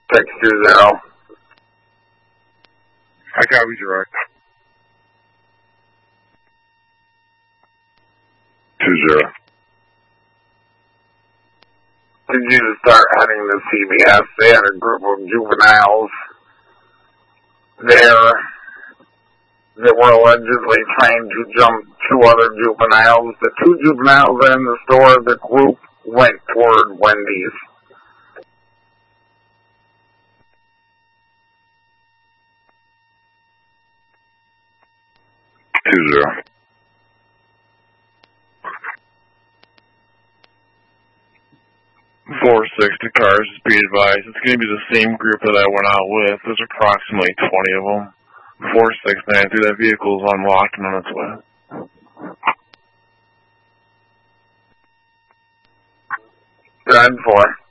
620. I copy direct. 20. Did you start heading to CBS? They had a group of juveniles there that were allegedly trying to jump 2 other juveniles. The 2 juveniles in the store, the group went toward Wendy's. 20. .460 cars, be advised. It's going to be the same group that I went out with. There's approximately 20 of them. 469, that vehicle is unlocked and on its way. 10-4.